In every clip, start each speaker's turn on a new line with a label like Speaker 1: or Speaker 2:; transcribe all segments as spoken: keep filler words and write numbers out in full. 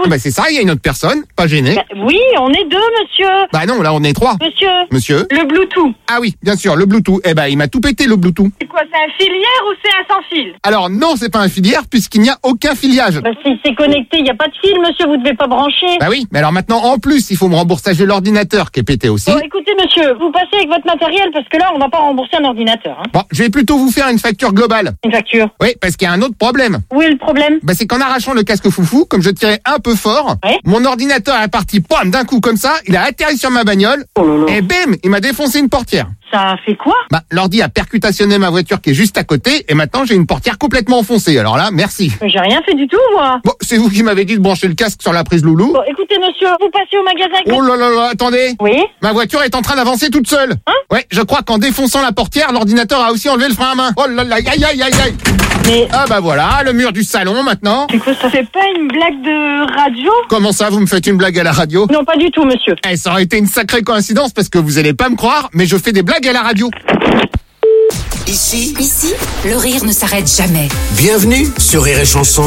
Speaker 1: Ah bah c'est ça, il y a une autre personne, pas gêné.
Speaker 2: Bah, oui, on est deux, monsieur.
Speaker 1: Bah non, là on est trois.
Speaker 2: Monsieur.
Speaker 1: Monsieur.
Speaker 2: Le Bluetooth.
Speaker 1: Ah oui, bien sûr, le Bluetooth. Eh ben, il m'a tout pété le Bluetooth.
Speaker 2: C'est quoi, c'est un filière ou c'est un sans fil?
Speaker 1: Alors non, c'est pas un filière puisqu'il n'y a aucun filiage.
Speaker 2: Bah si c'est connecté, il y a pas de fil, monsieur, vous devez pas brancher.
Speaker 1: Bah oui, mais alors maintenant en plus, il faut me rembourser l'ordinateur qui est pété aussi.
Speaker 2: Bon, écoutez, monsieur, vous passez avec votre matériel parce que là, on va pas rembourser un ordinateur. Hein.
Speaker 1: Bon, je vais plutôt vous faire une facture globale.
Speaker 2: Une facture.
Speaker 1: Oui, parce qu'il y a un autre problème.
Speaker 2: Où est le problème?
Speaker 1: Bah c'est qu'en arrachant le casque foufou, comme je tirais un peu fort,
Speaker 2: Ouais.
Speaker 1: mon ordinateur est parti, pam, d'un coup comme ça, il a atterri sur ma bagnole,
Speaker 2: Oh là là.
Speaker 1: et bim, il m'a défoncé une portière.
Speaker 2: Ça a fait quoi?
Speaker 1: Bah, l'ordi a percutationné ma voiture qui est juste à côté, et maintenant j'ai une portière complètement enfoncée. Alors là, merci.
Speaker 2: Mais j'ai rien fait du tout, moi.
Speaker 1: Bon, c'est vous qui m'avez dit de brancher le casque sur la prise loulou.
Speaker 2: Bon, écoutez, monsieur, vous passez au magasin avec
Speaker 1: Oh
Speaker 2: votre...
Speaker 1: là là là, attendez.
Speaker 2: Oui.
Speaker 1: Ma voiture est en train d'avancer toute seule.
Speaker 2: Hein?
Speaker 1: Ouais, je crois qu'en défonçant la portière, l'ordinateur a aussi enlevé le frein à main. Oh là là, aïe aïe aïe aïe.
Speaker 2: Mais...
Speaker 1: Ah bah voilà, le mur du salon maintenant.
Speaker 2: C'est quoi, ça fait pas une blague de radio?
Speaker 1: Comment ça, vous me faites une blague à la radio?
Speaker 2: Non, pas du tout, monsieur.
Speaker 1: Eh, ça aurait été une sacrée coïncidence parce que vous allez pas me croire, mais je fais des blagues à la radio.
Speaker 3: Ici,
Speaker 4: Ici, le rire ne s'arrête jamais.
Speaker 3: bienvenue sur Rire et Chanson.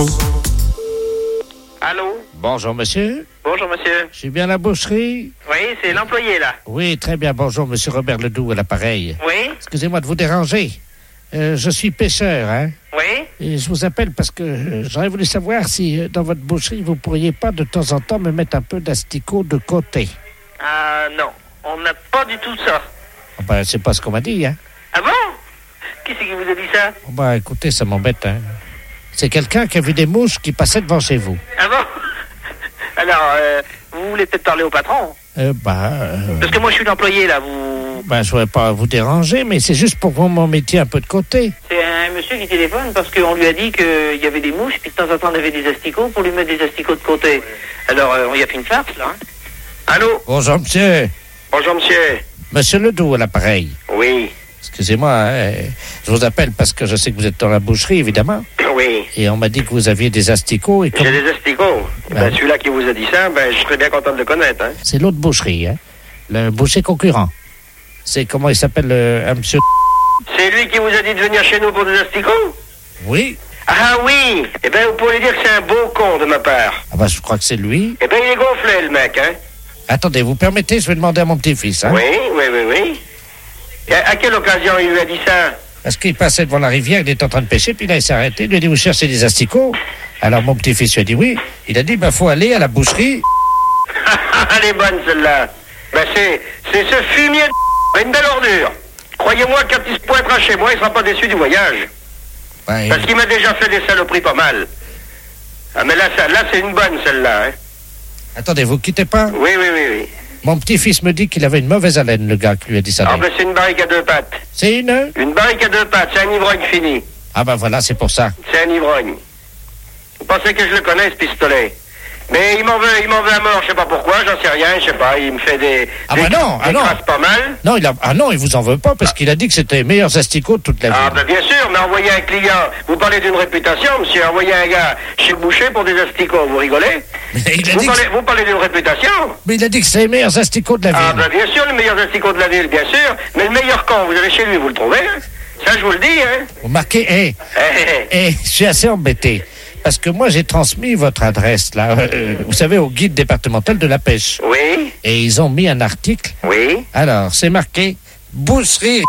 Speaker 5: Allô?
Speaker 6: Bonjour monsieur,
Speaker 5: Bonjour monsieur.
Speaker 6: je suis bien à la boucherie.
Speaker 5: Oui, c'est l'employé là.
Speaker 6: Oui, très bien, bonjour monsieur Robert Ledoux à l'appareil.
Speaker 5: Oui?
Speaker 6: Excusez-moi de vous déranger. Euh, je suis pêcheur, hein,
Speaker 5: Oui?
Speaker 6: et je vous appelle parce que euh, j'aurais voulu savoir si euh, dans votre boucherie vous pourriez pas de temps en temps me mettre un peu d'asticot de côté.
Speaker 5: Ah non, on n'a pas du tout ça.
Speaker 6: Oh, ben, c'est pas ce qu'on m'a dit, hein.
Speaker 5: Ah bon? Qui c'est qui vous a dit ça?
Speaker 6: Oh, ben, écoutez, ça m'embête, hein. C'est quelqu'un qui a vu des mouches qui passaient devant chez vous.
Speaker 5: Ah bon? Alors, euh, vous voulez peut-être parler au patron?
Speaker 6: Euh, ben, euh,
Speaker 5: Parce que moi je suis l'employé là, vous...
Speaker 6: ben, je voudrais pas vous déranger, mais c'est juste pour que vous m'en mettiez un peu de côté.
Speaker 5: C'est un monsieur qui téléphone parce qu'on lui a dit qu'il y avait des mouches, puis de temps en temps on avait des asticots pour lui mettre des asticots de côté. Alors, euh, on y a fait une farce là, hein? Allô?
Speaker 6: Bonjour monsieur,
Speaker 5: Bonjour monsieur.
Speaker 6: monsieur Ledoux à l'appareil.
Speaker 5: Oui,
Speaker 6: Excusez-moi, hein, je vous appelle parce que je sais que vous êtes dans la boucherie, évidemment.
Speaker 5: oui.
Speaker 6: Et on m'a dit que vous aviez des asticots. Et comme...
Speaker 5: J'ai des asticots. Ben,
Speaker 6: Ben.
Speaker 5: celui-là qui vous a dit ça, ben, je serais bien content de le connaître, hein?
Speaker 6: C'est l'autre boucherie, hein, le boucher concurrent. C'est comment il s'appelle, le, un monsieur...
Speaker 5: C'est lui qui vous a dit de venir chez nous pour des asticots?
Speaker 6: Oui.
Speaker 5: Ah oui! Eh ben, vous pourriez dire que c'est un beau con de ma part.
Speaker 6: Ah ben, je crois que c'est lui.
Speaker 5: Eh ben, il est gonflé, le mec, hein?
Speaker 6: Attendez, vous permettez, je vais demander à mon petit-fils, hein.
Speaker 5: Oui, oui, oui, oui. Et à, à quelle occasion il lui a dit ça?
Speaker 6: Parce qu'il passait devant la rivière, il était en train de pêcher, puis là, il s'est arrêté, il lui a dit, vous cherchez des asticots? Alors, mon petit-fils lui a dit oui. Il a dit, ben, faut aller à la boucherie.
Speaker 5: Elle est bonne, celle-là. Ben, c'est, c'est ce fumier de une belle ordure. Croyez-moi, quand il se pointera chez moi, il sera pas déçu du voyage.
Speaker 6: Ben,
Speaker 5: Parce qu'il m'a déjà fait des saloperies pas mal. Ah, mais là, ça, là c'est une bonne, celle-là, hein?
Speaker 6: attendez, vous quittez pas?
Speaker 5: Oui, oui, oui, oui.
Speaker 6: Mon petit-fils me dit qu'il avait une mauvaise haleine, le gars qui lui a dit ça.
Speaker 5: Ah, ben, c'est une barrique à deux pattes.
Speaker 6: C'est une?
Speaker 5: Une barrique à deux pattes, c'est un ivrogne fini.
Speaker 6: Ah ben voilà, c'est pour ça.
Speaker 5: C'est un ivrogne. Vous pensez que je le connais, ce pistolet? Mais il m'en veut, il m'en veut à mort, je sais pas pourquoi, j'en sais rien, je sais pas, il me fait des...
Speaker 6: Ah
Speaker 5: des,
Speaker 6: bah non, ah
Speaker 5: des
Speaker 6: non.
Speaker 5: crasses pas mal.
Speaker 6: Non, il a... Ah non, il vous en veut pas parce qu'il a dit que c'était les meilleurs asticots de toute la vie.
Speaker 5: Ah ben bien sûr, mais envoyer un client, vous parlez d'une réputation, monsieur, envoyer un gars chez le boucher pour des asticots, vous rigolez?
Speaker 6: Mais il a
Speaker 5: Vous
Speaker 6: dit
Speaker 5: parlez,
Speaker 6: que...
Speaker 5: vous parlez d'une réputation?
Speaker 6: Mais il a dit que c'est les meilleurs asticots de la ville.
Speaker 5: Ah ben bien sûr, le meilleur asticot de la ville, bien sûr, mais le meilleur quand vous allez chez lui, vous le trouvez, hein? Ça je vous le dis, hein?
Speaker 6: Vous marquez, hé,
Speaker 5: Eh, eh, eh.
Speaker 6: hé, je suis assez embêté. Parce que moi, j'ai transmis votre adresse, là, euh, vous savez, au guide départemental de la pêche.
Speaker 5: Oui,
Speaker 6: Et ils ont mis un article.
Speaker 5: oui,
Speaker 6: Alors, c'est marqué boucherie.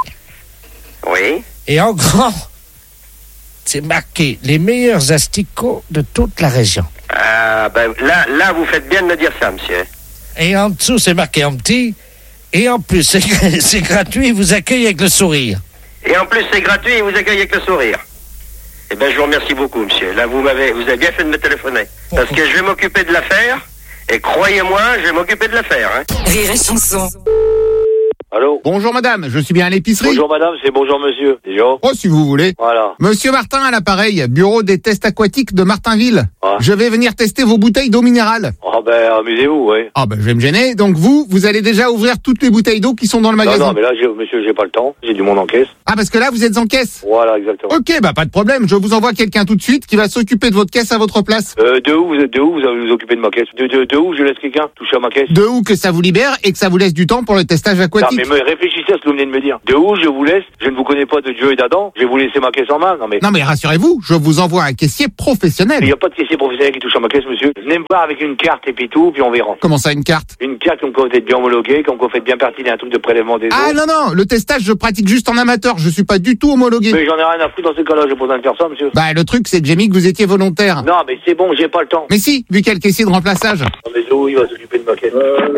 Speaker 5: oui.
Speaker 6: Et en grand, c'est marqué les meilleurs asticots de toute la région.
Speaker 5: Ah ben là, là, vous faites bien de me dire ça, monsieur.
Speaker 6: Et en dessous, c'est marqué en petit. Et en plus, c'est, c'est gratuit, ils vous accueillent avec le sourire.
Speaker 5: Et en plus, c'est gratuit et vous accueillez avec le sourire. Eh bien, je vous remercie beaucoup, monsieur. Là, vous m'avez, vous avez bien fait de me téléphoner. Parce que je vais m'occuper de l'affaire. Et croyez-moi, je vais m'occuper de l'affaire, hein.
Speaker 4: Rire et Chanson.
Speaker 7: Allô?
Speaker 1: Bonjour madame, je suis bien à l'épicerie.
Speaker 7: Bonjour madame, c'est bonjour monsieur. Déjà?
Speaker 1: Oh, si vous voulez.
Speaker 7: Voilà.
Speaker 1: Monsieur Martin à l'appareil, bureau des tests aquatiques de Martinville.
Speaker 7: Ah.
Speaker 1: Je vais venir tester vos bouteilles d'eau minérale.
Speaker 7: Ah ben, amusez-vous, oui.
Speaker 1: Ah ben, je vais me gêner. Donc vous, vous allez déjà ouvrir toutes les bouteilles d'eau qui sont dans le
Speaker 7: Non,
Speaker 1: magasin.
Speaker 7: non, mais là, j'ai- monsieur, j'ai pas le temps. J'ai du monde en caisse.
Speaker 1: Ah, parce que là, vous êtes en caisse.
Speaker 7: Voilà, exactement.
Speaker 1: Ok, bah pas de problème. Je vous envoie quelqu'un tout de suite qui va s'occuper de votre caisse à votre place.
Speaker 7: Euh, de où vous êtes, de où vous allez vous occuper de ma caisse? De, de, de où je laisse quelqu'un toucher à ma caisse?
Speaker 1: De où que ça vous libère et que ça vous laisse du temps pour le testage
Speaker 7: Non,
Speaker 1: aquatique.
Speaker 7: mais me réfléchissez à ce que vous venez de me dire. De où je vous laisse? Je ne vous connais pas de Dieu et d'Adam. Je vais vous laisser ma caisse en main. Non mais.
Speaker 1: Non mais rassurez-vous, je vous envoie un caissier professionnel.
Speaker 7: Il n'y a pas de caissier professionnel qui touche à ma caisse, monsieur. Venez me voir avec une carte et puis tout, puis on verra.
Speaker 1: Comment ça, une carte?
Speaker 7: Une carte comme quoi vous êtes bien homologué, comme quoi vous faites bien partie d'un truc de prélèvement des eaux.
Speaker 1: Ah non, non, le testage, je pratique juste en amateur, je suis pas du tout homologué.
Speaker 7: Mais j'en ai rien à foutre dans ce cas-là, j'ai pas besoin de faire ça, monsieur.
Speaker 1: Bah le truc, c'est que j'ai mis que vous étiez volontaire.
Speaker 7: Non, mais c'est bon, j'ai pas le temps.
Speaker 1: Mais si, vu quel caissier de remplaçage.
Speaker 7: Non, mais Zo, il va s'occuper de ma caisse.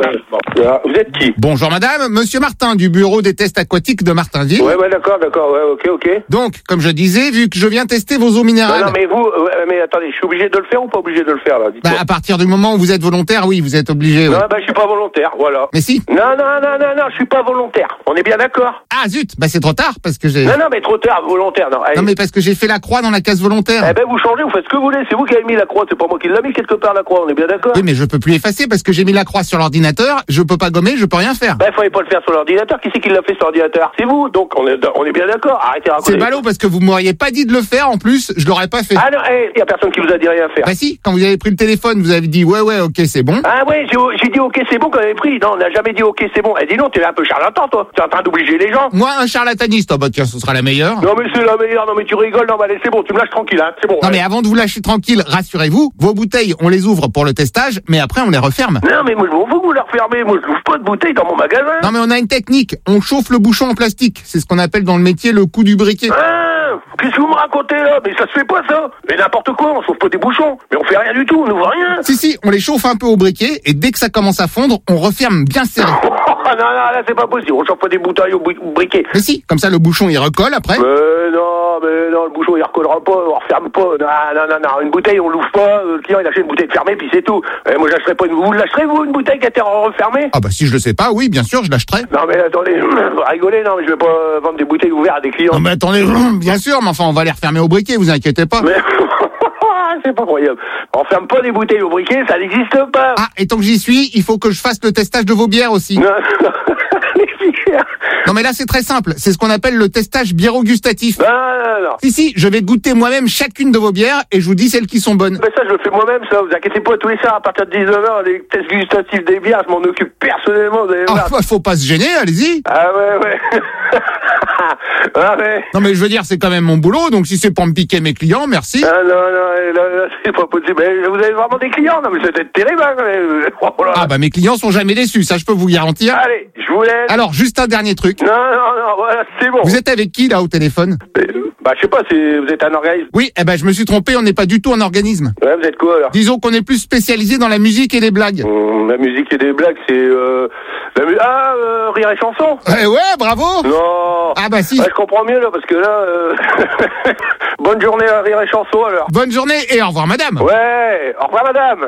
Speaker 7: Vous êtes qui?
Speaker 1: Bonjour madame, monsieur Martin du bureau des tests aquatiques de Martinville.
Speaker 7: Ouais, ouais, d'accord, d'accord, ouais, ok, ok.
Speaker 1: Donc, comme je disais, vu que je viens tester vos eaux minérales.
Speaker 7: Non, non, mais vous, euh, mais attendez, je suis obligé de le faire ou pas obligé de le faire, là? Dites-moi.
Speaker 1: Bah, à partir du moment où vous êtes volontaire, oui, vous êtes obligé. Ouais.
Speaker 7: Non, bah, je suis pas volontaire, voilà.
Speaker 1: Mais si.
Speaker 7: Non, non, non, non, non, je suis pas volontaire. On est bien d'accord?
Speaker 1: Ah zut, bah c'est trop tard parce que j'ai.
Speaker 7: Non, non, mais trop tard, volontaire, non. Allez.
Speaker 1: Non mais parce que j'ai fait la croix dans la case volontaire.
Speaker 7: Eh ben, vous changez, vous faites ce que vous voulez. C'est vous qui avez mis la croix, c'est pas moi qui l'ai mis quelque part, la croix, on est bien d'accord?
Speaker 1: Oui, mais je peux plus effacer parce que j'ai mis la croix sur l'ordinateur, je peux pas gommer, je peux rien faire.
Speaker 7: Ben, fallait pas le faire sur l'ordinateur. Qui c'est qui l'a fait sur l'ordinateur? C'est vous, donc on est, on est bien d'accord. Arrêtez de raconter.
Speaker 1: C'est ballot parce que vous m'auriez pas dit de le faire en plus, je l'aurais pas fait.
Speaker 7: Ah non, eh, y a personne qui vous a dit rien à faire.
Speaker 1: Bah si, quand vous avez pris le téléphone, vous avez dit ouais ouais ok c'est bon.
Speaker 7: Ah ouais, j'ai, j'ai dit ok c'est bon quand on avait pris. Non, on n'a jamais dit ok c'est bon. Eh dis donc, t'es un peu charlatan toi. T'es en train d'obliger les gens.
Speaker 1: Moi un charlataniste, oh bah tiens ce sera la meilleure.
Speaker 7: Non mais c'est la meilleure, non mais tu rigoles, non mais allez c'est bon, tu me lâches tranquille hein, c'est bon.
Speaker 1: Non
Speaker 7: allez.
Speaker 1: mais avant de vous lâcher tranquille, rassurez-vous, vos bouteilles on les ouvre pour le testage, mais après on les referme.
Speaker 7: Non mais moi je m'en fous que vous la refermez, moi je n'ouvre pas de bouteille dans mon magasin.
Speaker 1: Non mais on a une technique, on chauffe le bouchon en plastique, c'est ce qu'on appelle dans le métier le coup du briquet.
Speaker 7: Ah, qu'est-ce que vous me racontez là? Mais ça se fait pas ça. Mais n'importe quoi, on sauve pas des bouchons. Mais on fait rien du tout, on n'ouvre rien.
Speaker 1: Si si, on les chauffe un peu au briquet et dès que ça commence à fondre, on referme bien serré.
Speaker 7: Oh, non, non, là c'est pas possible, on chauffe pas des bouteilles au, bri- au briquet.
Speaker 1: Mais si, comme ça le bouchon il recolle après.
Speaker 7: Mais non, mais non, le bouchon il recollera pas, on referme pas. Non, non, non, non, une bouteille on l'ouvre pas, le client il achète une bouteille fermée puis c'est tout. Et moi j'achèterai pas une... Vous lâcherez vous une bouteille qui a été refermée?
Speaker 1: Ah bah si je le sais pas, oui bien sûr je l'achèterai.
Speaker 7: Non mais attendez, vous rigolez, non mais je vais pas vendre des bouteilles ouvertes à des clients.
Speaker 1: Non mais attendez, bien sûr, mais enfin on va les refermer au briquet, vous inquiétez pas.
Speaker 7: Mais... c'est pas croyable. On ferme pas des bouteilles au briquet, ça n'existe pas.
Speaker 1: Ah, et tant que j'y suis, il faut que je fasse le testage de vos bières aussi.
Speaker 7: Non,
Speaker 1: Non mais là c'est très simple, c'est ce qu'on appelle le testage biéro-gustatif.
Speaker 7: non, non, non.
Speaker 1: Si si, je vais goûter moi-même chacune de vos bières et je vous dis celles qui sont bonnes.
Speaker 7: Mais ça, je le fais moi-même, ça. Vous inquiétez pas, tous les soirs, à partir de dix-neuf heures, les tests gustatifs des bières, je m'en occupe personnellement, vous allez
Speaker 1: Ah
Speaker 7: voir.
Speaker 1: bah, faut pas se gêner, allez-y.
Speaker 7: Ah ouais, ouais. Ah ouais.
Speaker 1: Non mais je veux dire, c'est quand même mon boulot, donc si c'est pour me piquer mes clients, merci.
Speaker 7: Ah non, non, là, là, c'est pas possible. Mais vous avez vraiment des clients? Non, mais c'est terrible, hein. Oh là.
Speaker 1: Ah bah mes clients sont jamais déçus, ça je peux vous garantir.
Speaker 7: Allez, je vous laisse.
Speaker 1: Alors juste un dernier truc.
Speaker 7: Non, non, non, voilà, c'est bon.
Speaker 1: Vous êtes avec qui là au téléphone?
Speaker 7: Bah, je sais pas, c'est... vous êtes un organisme.
Speaker 1: Oui, eh ben je me suis trompé, on n'est pas du tout un organisme.
Speaker 7: Ouais, vous êtes quoi, alors?
Speaker 1: Disons qu'on est plus spécialisé dans la musique et les blagues.
Speaker 7: Hum, la musique et des blagues, c'est... Euh... La mu... Ah, euh, rire et chanson.
Speaker 1: Eh ouais, bravo.
Speaker 7: Non.
Speaker 1: Ah bah si.
Speaker 7: Ouais, je comprends mieux, là, parce que là... Euh... Bonne journée à rire et chanson, alors.
Speaker 1: Bonne journée et au revoir madame.
Speaker 7: Ouais, au revoir, madame.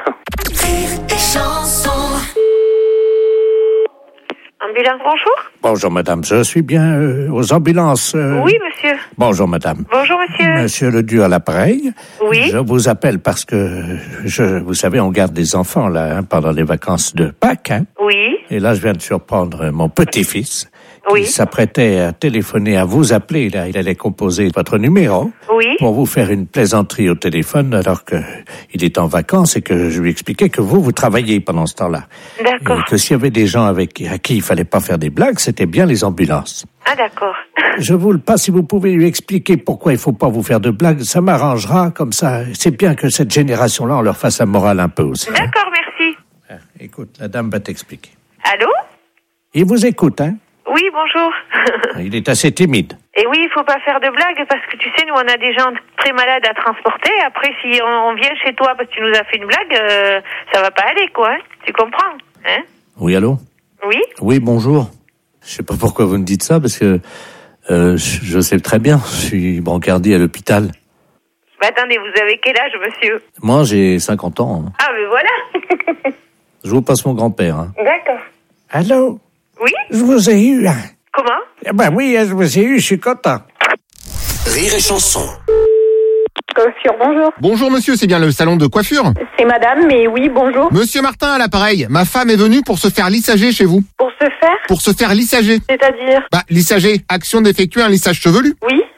Speaker 2: Ambulance, bonjour.
Speaker 6: Bonjour madame, je suis bien euh, aux ambulances. euh.
Speaker 2: Oui, monsieur.
Speaker 6: Bonjour madame.
Speaker 2: Bonjour, monsieur.
Speaker 6: Monsieur Ledoux à l'appareil.
Speaker 2: Oui.
Speaker 6: Je vous appelle parce que, je, vous savez, on garde des enfants là hein, pendant les vacances de Pâques. Hein,
Speaker 2: Oui.
Speaker 6: et là, je viens de surprendre mon petit-fils.
Speaker 2: Oui.
Speaker 6: Il s'apprêtait à téléphoner, à vous appeler. Là, il allait composer votre numéro
Speaker 2: Oui.
Speaker 6: pour vous faire une plaisanterie au téléphone alors que il est en vacances et que je lui expliquais que vous, vous travaillez pendant ce temps-là.
Speaker 2: D'accord.
Speaker 6: Et que s'il y avait des gens avec à qui il fallait pas faire des blagues, c'était bien les ambulances.
Speaker 2: Ah, d'accord.
Speaker 6: Je vous le passe, si vous pouvez lui expliquer pourquoi il faut pas vous faire de blagues, ça m'arrangera comme ça. C'est bien que cette génération-là, on leur fasse la morale un peu aussi. Hein.
Speaker 2: D'accord, merci.
Speaker 6: Ah, écoute, la dame va t'expliquer.
Speaker 2: Allô?
Speaker 6: Il vous écoute, hein?
Speaker 2: Oui, bonjour.
Speaker 6: Il est assez timide.
Speaker 2: Et oui, il faut pas faire de blagues parce que tu sais, nous, on a des gens très malades à transporter. Après, si on, on vient chez toi parce que tu nous as fait une blague, euh, ça va pas aller, quoi. Hein? Tu comprends? Hein?
Speaker 6: Oui, allô?
Speaker 2: Oui?
Speaker 6: Oui, bonjour. Je sais pas pourquoi vous me dites ça, parce que euh, je, je sais très bien, je suis brancardier à l'hôpital.
Speaker 2: Bah, attendez, vous avez quel âge, monsieur?
Speaker 6: Moi, j'ai cinquante ans. Hein.
Speaker 2: Ah, mais voilà.
Speaker 6: Je vous passe mon grand-père. Hein.
Speaker 2: D'accord.
Speaker 6: Allô?
Speaker 2: Oui?
Speaker 6: Je vous ai eu. Hein.
Speaker 2: Comment?
Speaker 6: Eh ben oui, je vous ai eu, je suis content.
Speaker 3: Rire et chanson.
Speaker 2: Coiffure, bonjour.
Speaker 1: Bonjour monsieur, c'est bien le salon de coiffure?
Speaker 2: C'est madame, mais oui, bonjour.
Speaker 1: Monsieur Martin à l'appareil, ma femme est venue pour se faire lissager chez vous.
Speaker 2: Pour se faire?
Speaker 1: Pour se faire lissager.
Speaker 2: C'est-à-dire?
Speaker 1: Bah, lissager, action d'effectuer un lissage chevelu.
Speaker 2: Oui?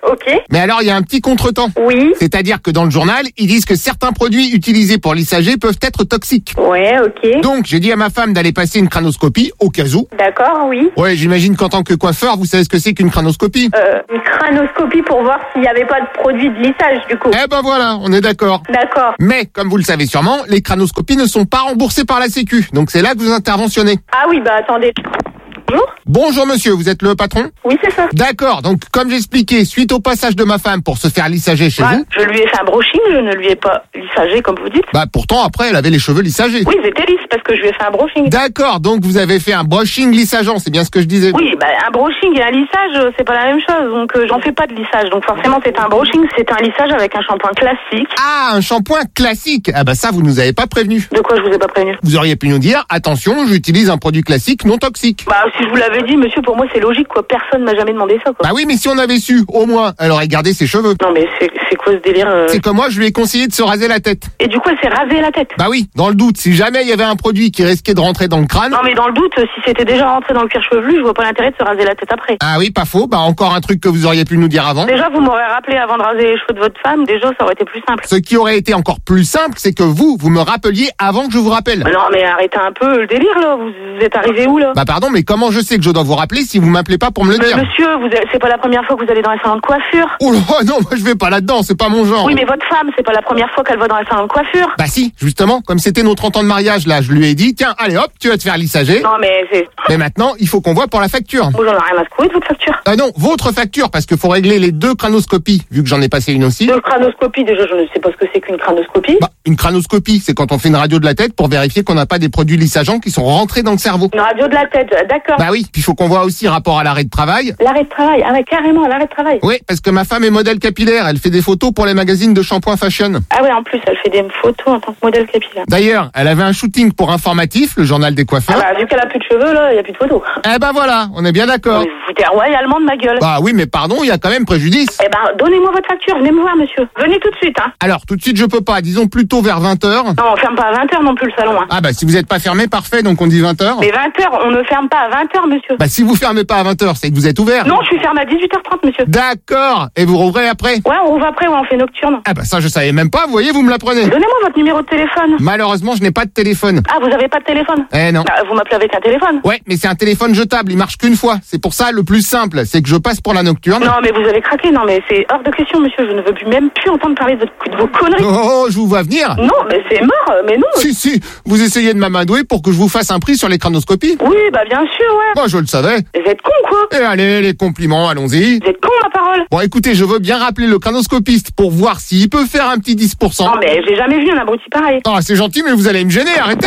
Speaker 8: Ok.
Speaker 1: Mais alors, il y a un petit contretemps.
Speaker 8: Oui.
Speaker 1: C'est-à-dire que dans le journal, ils disent que certains produits utilisés pour lissager peuvent être toxiques.
Speaker 8: Ouais, ok.
Speaker 1: Donc, j'ai dit à ma femme d'aller passer une crânoscopie, au cas où.
Speaker 8: D'accord, oui.
Speaker 1: Ouais, j'imagine qu'en tant que coiffeur, vous savez ce que c'est qu'une crânoscopie.
Speaker 8: Euh, une crânoscopie pour voir s'il n'y avait pas de produit de lissage, du coup.
Speaker 1: Eh ben voilà, on est d'accord.
Speaker 8: D'accord.
Speaker 1: Mais, comme vous le savez sûrement, les crânoscopies ne sont pas remboursées par la Sécu. Donc c'est là que vous interventionnez.
Speaker 8: Ah oui, bah attendez. Bonjour.
Speaker 1: Bonjour monsieur, vous êtes le patron?
Speaker 8: Oui, c'est ça.
Speaker 1: D'accord, donc comme j'expliquais, suite au passage de ma femme pour se faire lissager chez
Speaker 8: Bah,
Speaker 1: vous...
Speaker 8: je lui ai fait un brushing, je ne lui ai pas lissagé, comme vous dites.
Speaker 1: Bah pourtant, après, elle avait les cheveux lissagés.
Speaker 8: Oui, ils étaient lisses, parce que je lui ai fait un brushing.
Speaker 1: D'accord, donc vous avez fait un brushing lissageant, c'est bien ce que je disais.
Speaker 8: Oui, bah un brushing et un lissage, euh, c'est pas la même chose, donc euh, j'en fais pas de lissage. Donc forcément, c'est un brushing, c'est un lissage avec un shampoing classique.
Speaker 1: Ah, un shampoing classique. Ah bah ça, vous nous avez pas prévenu.
Speaker 8: De quoi je vous ai pas prévenu?
Speaker 1: Vous auriez pu nous dire, attention, j'utilise un produit classique non toxique.
Speaker 8: Bah si je vous l'avais dit, monsieur, pour moi c'est logique, quoi. Personne m'a jamais demandé ça, quoi.
Speaker 1: Bah oui, mais si on avait su, au moins, elle aurait gardé ses cheveux.
Speaker 8: Non mais c'est c'est quoi ce délire euh...
Speaker 1: C'est comme moi, je lui ai conseillé de se raser la tête.
Speaker 8: Et du coup, elle s'est rasée la tête.
Speaker 1: Bah oui, dans le doute, si jamais il y avait un produit qui risquait de rentrer dans le crâne...
Speaker 8: Non mais dans le doute, si c'était déjà rentré dans le cuir chevelu, je vois pas l'intérêt de se raser la tête après.
Speaker 1: Ah oui, pas faux, bah encore un truc que vous auriez pu nous dire avant.
Speaker 8: Déjà, vous m'aurez rappelé avant de raser les cheveux de votre femme, déjà ça aurait été plus simple.
Speaker 1: Ce qui aurait été encore plus simple, c'est que vous, vous me rappeliez avant que je vous rappelle.
Speaker 8: Non mais arrêtez un peu le délire là, vous, vous êtes arrivé où là?
Speaker 1: Bah pardon, mais comment je sais que je dois vous rappeler si vous m'appelez pas pour me le
Speaker 8: Mais
Speaker 1: dire?
Speaker 8: monsieur, vous avez- c'est pas la première fois que vous allez dans les salons de coiffure.
Speaker 1: Oh là, non, moi je vais pas là-dedans, c'est pas mon genre.
Speaker 8: Oui mais votre femme, c'est pas la première fois qu'elle va dans les salons de coiffure.
Speaker 1: Bah si, justement, comme c'était nos trente ans de mariage là, je lui ai dit, tiens, allez hop, tu vas te faire lissager.
Speaker 8: Non mais c'est...
Speaker 1: Mais maintenant, il faut qu'on voit pour la facture.
Speaker 8: Moi j'en ai rien à secouer de votre facture.
Speaker 1: Ah non, votre facture, parce qu'il faut régler les deux crânoscopies, vu que j'en ai passé une aussi.
Speaker 8: De cranoscopie, déjà je ne sais pas ce que c'est qu'une cranoscopie.
Speaker 1: Bah, une crânoscopie, c'est quand on fait une radio de la tête pour vérifier qu'on n'a pas des produits lissageants qui sont rentrés dans le cerveau.
Speaker 8: Une radio de la tête, d'accord.
Speaker 1: Bah oui, puis il faut qu'on voit aussi rapport à l'arrêt de travail.
Speaker 8: L'arrêt de travail, ah ouais carrément l'arrêt de travail.
Speaker 1: Oui, parce que ma femme est modèle capillaire, elle fait des photos pour les magazines de shampoing fashion.
Speaker 8: Ah ouais en plus elle fait des photos en tant que modèle capillaire.
Speaker 1: D'ailleurs, elle avait un shooting pour Informatif, le journal des
Speaker 8: Ah
Speaker 1: coiffeurs.
Speaker 8: bah vu qu'elle a plus de cheveux là, il y a plus de photos.
Speaker 1: Eh ben voilà, on est bien d'accord.
Speaker 8: Vous vous foutez royalement de ma gueule.
Speaker 1: Bah oui, mais pardon, il y a quand même préjudice.
Speaker 8: Eh ben donnez-moi votre facture, venez me voir monsieur. Venez tout de suite hein.
Speaker 1: Alors, tout de suite, je peux pas, disons plutôt vers vingt heures.
Speaker 8: Non on ferme pas à vingt heures non plus le salon hein.
Speaker 1: Ah bah si vous êtes pas fermé, parfait, donc on dit vingt heures.
Speaker 8: Mais vingt heures, on ne ferme pas à vingt heures monsieur.
Speaker 1: Bah si vous fermez pas à vingt heures, c'est que vous êtes ouvert.
Speaker 8: Non je suis ferme à dix-huit heures trente monsieur.
Speaker 1: D'accord, et vous rouvrez après.
Speaker 8: Ouais on rouvre après, ouais on fait nocturne.
Speaker 1: Ah bah ça je savais même pas, vous voyez, vous me l'apprenez.
Speaker 8: Donnez-moi votre numéro de téléphone.
Speaker 1: Malheureusement, je n'ai pas de téléphone.
Speaker 8: Ah vous avez pas de téléphone?
Speaker 1: Eh non.
Speaker 8: Bah, vous m'appelez avec un téléphone.
Speaker 1: Ouais, mais c'est un téléphone jetable, il marche qu'une fois. C'est pour ça, le plus simple, c'est que je passe pour la nocturne.
Speaker 8: Non mais vous avez craqué, non mais c'est hors de question monsieur, je ne veux plus même plus entendre parler de, de vos conneries.
Speaker 1: Oh, je vous vois venir.
Speaker 8: Non mais c'est mort, mais non.
Speaker 1: Si, si, vous essayez de m'amadouer pour que je vous fasse un prix sur les crânoscopies.
Speaker 8: Oui bah bien sûr ouais.
Speaker 1: Moi, je le savais.
Speaker 8: Vous êtes con quoi?
Speaker 1: Et allez, les compliments, allons-y.
Speaker 8: Vous êtes con ma parole.
Speaker 1: Bon, écoutez, je veux bien rappeler le crânoscopiste pour voir s'il peut faire un petit dix pour cent.
Speaker 8: Non mais j'ai jamais vu un abruti pareil.
Speaker 1: Oh, c'est gentil, mais vous allez me gêner, arrêtez.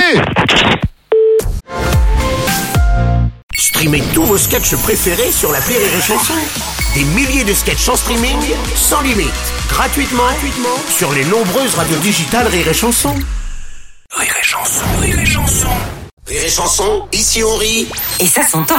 Speaker 3: Streamez tous vos sketchs préférés sur l'appli Rire et Chanson. Des milliers de sketchs en streaming, sans limite, gratuitement, gratuitement sur les nombreuses radios digitales Rire et Chanson. Rire et Chanson, Rire et Chanson. Rire et Chanson, ici on rit.
Speaker 4: Et ça s'entend.